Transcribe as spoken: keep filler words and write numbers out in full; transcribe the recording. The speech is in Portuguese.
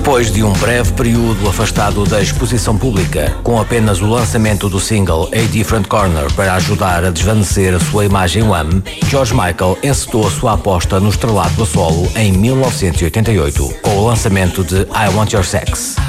Depois de um breve período afastado da exposição pública, com apenas o lançamento do single A Different Corner para ajudar a desvanecer a sua imagem Wham, George Michael encetou a sua aposta no estrelato a solo em mil novecentos e oitenta e oito, com o lançamento de I Want Your Sex.